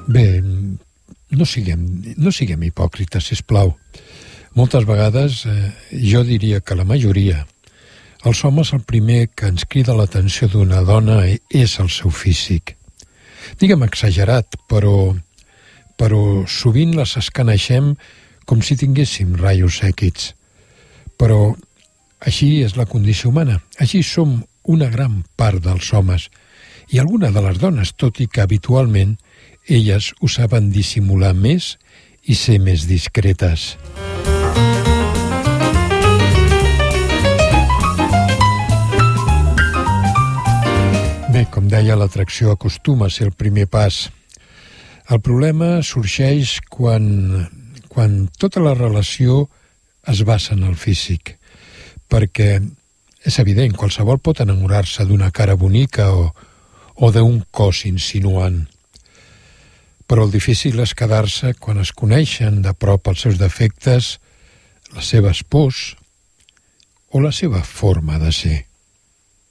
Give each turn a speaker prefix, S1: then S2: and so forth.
S1: Bé, no siguem hipòcrites, sisplau. Moltes vegades, jo diria que la majoria, els homes el primer que ens crida l'atenció d'una dona és el seu físic. Diguem exagerat, però sovint les escaneixem com si tinguéssim raios X. Però així és la condició humana, així som una gran part dels homes. I alguna de les dones, tot i que habitualment elles ho saben dissimular més i ser més discretes. Bé, com deia, l'atracció acostuma a ser el primer pas. El problema sorgeix quan tota la relació es basa en el físic, perquè és evident, qualsevol pot enamorar-se d'una cara bonica o d'un cos insinuant. Però el difícil és quedar-se quan es coneixen de prop els seus defectes, les seves pors o la seva forma de ser.